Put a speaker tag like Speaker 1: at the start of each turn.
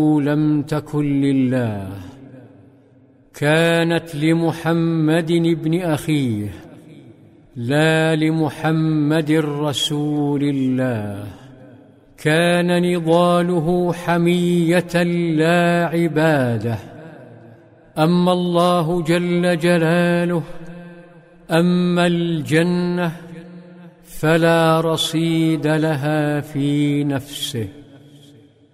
Speaker 1: لم تكن لله، كانت لمحمد بن أخيه، لا لمحمد رسول الله. كان نضاله حمية لا عبادة. أما الله جل جلاله، أما الجنة فلا رصيد لها في نفسه.